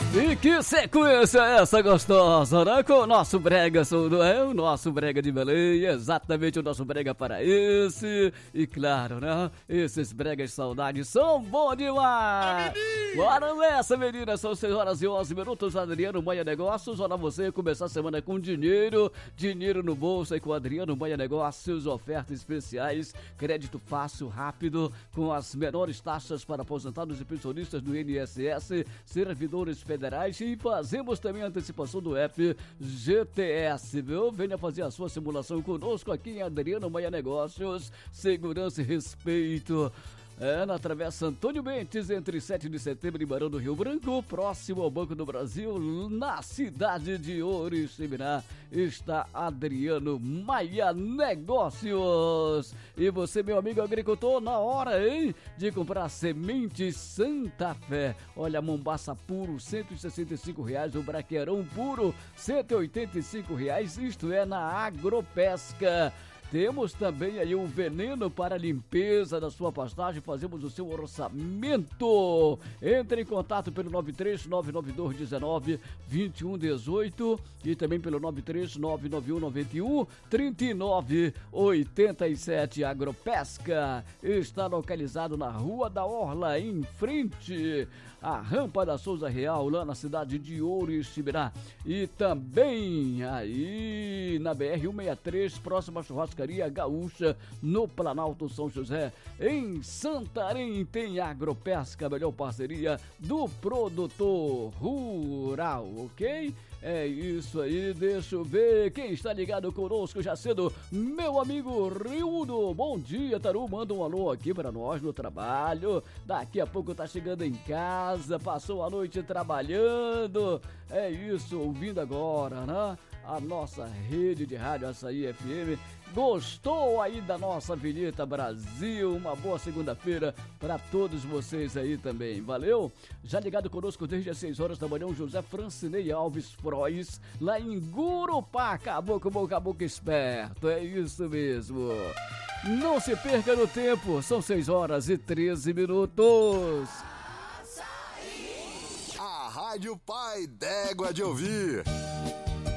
E que sequência é essa gostosa, né? Com o nosso brega, o nosso brega de Belém, exatamente o nosso brega paraense. E claro, né? Esses bregas saudades são bons demais. Bora nessa, meninas, são 6 horas e 11 minutos, Adriano Maia Negócios. Olha você começar a semana com dinheiro no bolso aí com Adriano Maia Negócios, ofertas especiais, crédito fácil, rápido, com as menores taxas para aposentados e pensionistas do INSS, servidores federais, e fazemos também a antecipação do FGTS, viu? Venha fazer a sua simulação conosco aqui em Adriano Maia Negócios, segurança e respeito. Na Travessa Antônio Bentes, entre 7 de setembro e Barão do Rio Branco, próximo ao Banco do Brasil, na cidade de Oriximiná, está Adriano Maia Negócios. E você, meu amigo agricultor, na hora, hein, de comprar semente Santa Fé. Olha, Mombaça puro, R$165, o Braqueirão puro, R$185, isto é na Agropesca. Temos também aí um veneno para limpeza da sua pastagem, fazemos o seu orçamento. Entre em contato pelo 93992192118 e também pelo 93991913987. Agropesca está localizado na Rua da Orla, em frente à Rampa da Souza Real, lá na cidade de Oriximiná. E também aí na BR-163, próxima à Churrascaria Gaúcha, no Planalto São José. Em Santarém tem Agropesca, a melhor parceria do produtor rural, ok? É isso aí, deixa eu ver quem está ligado conosco já cedo. Meu amigo Rildo, bom dia, Taru, manda um alô aqui para nós no trabalho. Daqui a pouco tá chegando em casa, passou a noite trabalhando. É isso, ouvindo agora, né? A nossa rede de rádio Açaí FM. Gostou aí da nossa Vinheta Brasil? Uma boa segunda-feira para todos vocês aí também, valeu? Já ligado conosco desde as 6 horas da manhã, o José Francinei Alves Frois, lá em Gurupá, caboclo esperto, é isso mesmo. Não se perca no tempo, são 6 horas e 13 minutos. A Rádio Pai d'Égua de Ouvir.